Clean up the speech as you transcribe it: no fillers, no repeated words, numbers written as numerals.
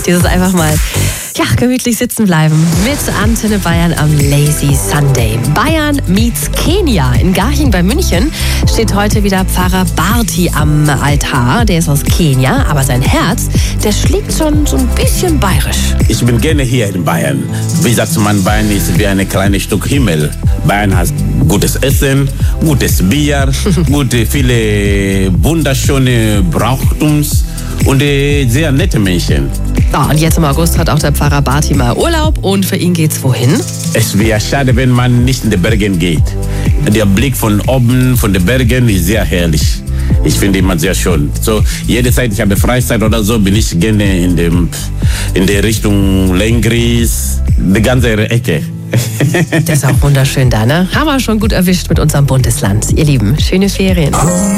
Dieses einfach mal gemütlich sitzen bleiben mit Antenne Bayern am Lazy Sunday. Bayern meets Kenia. In Garching bei München steht heute wieder Pfarrer Barti am Altar. Der ist aus Kenia, aber sein Herz, der schlägt schon so ein bisschen bayerisch. Ich bin gerne hier in Bayern. Wie sagt man, Bayern ist wie ein kleines Stück Himmel. Bayern hat gutes Essen, gutes Bier, viele wunderschöne Brauchtums und sehr nette Menschen. Und jetzt im August hat auch der Pfarrer Barti mal Urlaub und für ihn geht's wohin? Es wäre schade, wenn man nicht in die Berge geht. Der Blick von oben, von den Bergen ist sehr herrlich. Ich finde immer sehr schön. So, jede Zeit, ich habe Freizeit oder so, bin ich gerne in der Richtung Lengries, die ganze Ecke. Das ist auch wunderschön da, ne? Haben wir schon gut erwischt mit unserem Bundesland. Ihr Lieben, schöne Ferien.